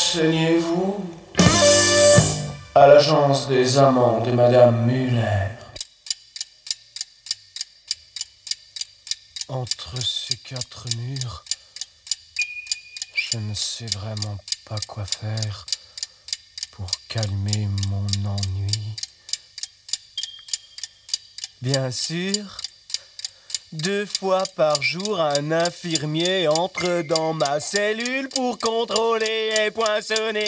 Renseignez-vous à l'agence des amants de Madame Muller. Entre ces quatre murs, je ne sais vraiment pas quoi faire pour calmer mon ennui. Bien sûr, 2 fois par jour, un infirmier entre dans ma cellule pour contrôler et poinçonner.